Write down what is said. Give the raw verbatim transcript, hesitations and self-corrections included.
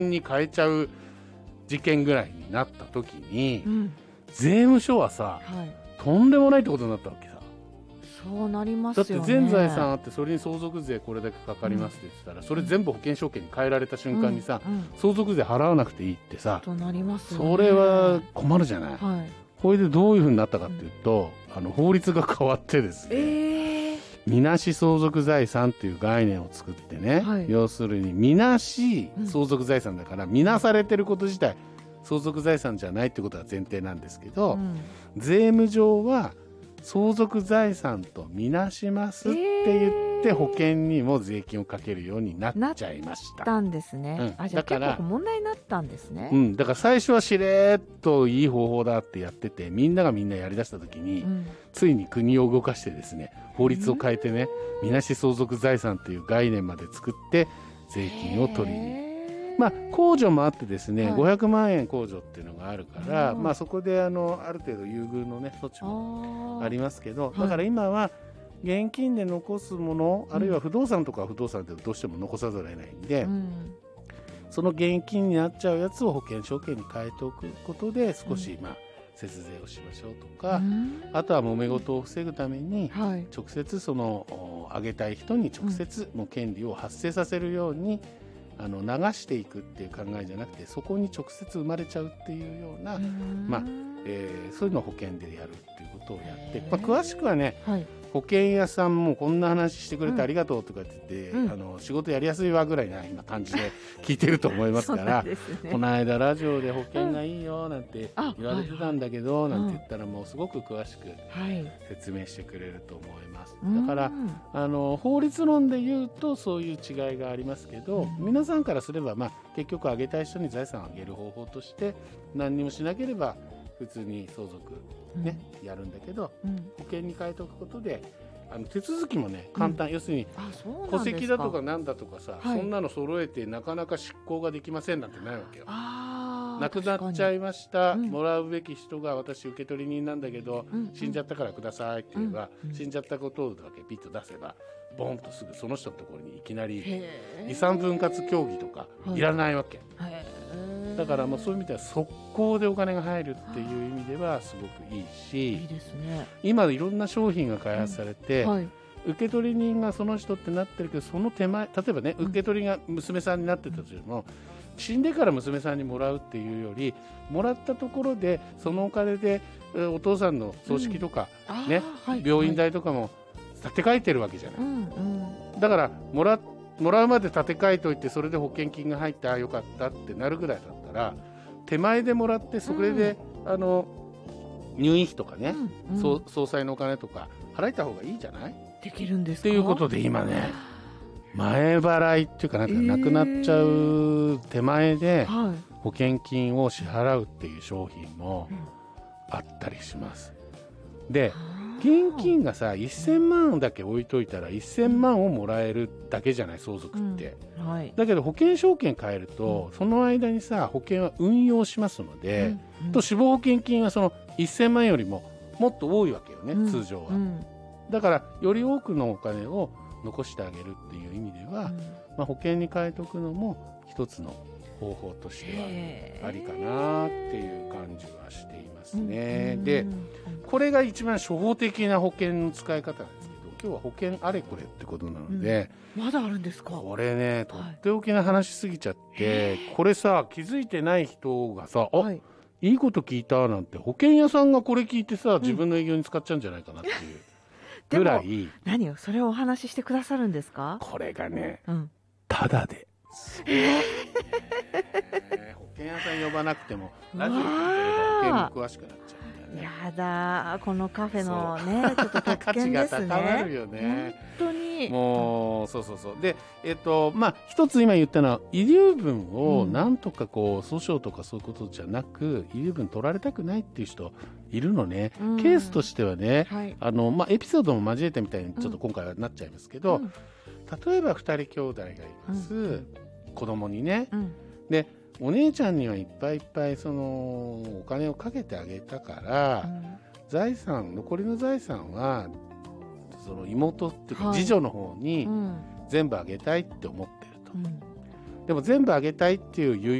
に変えちゃう事件ぐらいになった時に、 うん、 税務署はさ、 はい、 とんでもないってことになったわけさ。 そうなりますよね。 だって全財産あってそれに相続税これだけかかりますって言ってたら、うん、それ全部保険証券に変えられた瞬間にさ、うんうん、相続税払わなくていいってさ、 となりますよね。 それは困るじゃない、 はい、 これでどういうふうになったかっていうと、うん、あの法律が変わってですね、えー、みなし相続財産っていう概念を作ってね、はい、要するにみなし相続財産だから、みなされてること自体相続財産じゃないってことが前提なんですけど、うん、税務上は相続財産とみなしますって言って、えー、保険にも税金をかけるようになっちゃいました。 なったんですね、うん、あ、じゃあ結構問題になったんですね。 うん、だから最初はしれっといい方法だってやってて、みんながみんなやりだした時に、うん、ついに国を動かしてですね、法律を変えてね、みなし相続財産という概念まで作って税金を取り入れ、まあ、控除もあってですね、はい、ごひゃくまんえん控除っていうのがあるから、まあ、そこであのある程度優遇の、ね、措置もありますけど、だから今は現金で残すもの、あるいは不動産とかは不動産でどうしても残さざるを得ないんで、うん、その現金になっちゃうやつを保険証券に変えておくことで少し、まあ、節税をしましょうとか、うん、あとは揉め事を防ぐために、はい、直接そのあげたい人に直接の権利を発生させるように、あの流していくっていう考えじゃなくて、そこに直接生まれちゃうっていうような、まあえー、そういうのを保険でやるっていうことをやって、まあ、詳しくはね、はい、保険屋さんもこんな話してくれてありがとうとかって言って、うん、あの仕事やりやすいわぐらいな今感じで聞いてると思いますからね、この間ラジオで保険がいいよなんて言われてたんだけど、うん、なんて言ったらもうすごく詳しく説明してくれると思います、はい、だからあの法律論で言うとそういう違いがありますけど、うん、皆さんからすれば、まあ、結局あげたい人に財産をあげる方法として何にもしなければ普通に相続、ねうん、やるんだけど、うん、保険に変えておくことであの手続きもね簡単、うん、要するに戸籍だとかなんだとかさ、はい、そんなの揃えてなかなか執行ができませんなんてないわけよ。あ亡くなっちゃいました、うん、もらうべき人が私受取人なんだけど、うん、死んじゃったからくださいって言えば、うん、死んじゃったことだけピッと出せばボンとすぐその人のところにいきなり遺産分割協議とかいらないわけ、はいだからもうそういう意味では速攻でお金が入るっていう意味ではすごくいいし、いいですね、今いろんな商品が開発されて、うんはい、受取人がその人ってなってるけどその手前例えばね、うん、受取が娘さんになってたとしても、うん、死んでから娘さんにもらうっていうよりもらったところでそのお金でお父さんの葬式とか、うんねはい、病院代とかも立て替えてるわけじゃない、うんうん、だからもらもらうまで立て替えといてそれで保険金が入ってあよかったってなるぐらいだったら手前でもらってそれで、うん、あの入院費とかね、うんうん、総裁のお金とか払えた方がいいじゃないできるんですかっていうことで今ね前払いっていうかなんかなくなっちゃう手前で保険金を支払うっていう商品もあったりします。で現金がさせんまんだけ置いといたらせんまんをもらえるだけじゃない相続って、うんはい、だけど保険証券変えると、うん、その間にさ保険は運用しますので、うんうん、と死亡保険金はそのせんまんよりももっと多いわけよね、うん、通常は、うん、だからより多くのお金を残してあげるっていう意味では、うんまあ、保険に変えておくのも一つの方法としてはありかなっていう感じはしていますね、うん、でこれが一番初歩的な保険の使い方なんですけど今日は保険あれこれってことなので、 うん、まだあるんですかこれねとっておきな話しすぎちゃって、はい、これさ気づいてない人がさ、はい、いいこと聞いたなんて保険屋さんがこれ聞いてさ自分の営業に使っちゃうんじゃないかなっていうぐらい、 でも何よそれをお話ししてくださるんですか。 これがね、うん、ただでえー、保険屋さん呼ばなくてもラジオ聞いてれば保険に詳しくなっちゃうんだよね。 やだこのカフェのねちょっと特権ですね。 価値が高まるよね本当にもうそうそうそうでえっとまあ一つ今言ったのは遺留分をなんとかこう訴訟とかそういうことじゃなく、うん、遺留分取られたくないっていう人いるのね、うん、ケースとしてはね、はいあのまあ、エピソードも交えてみたいにちょっと今回はなっちゃいますけど、うん例えばふたり兄弟がいます、うん、子供にね、うん、でお姉ちゃんにはいっぱいいっぱいそのお金をかけてあげたから、うん、財産残りの財産はその妹っていうか次女の方に全部あげたいって思ってると、うん、 でも全部あげたいっていう遺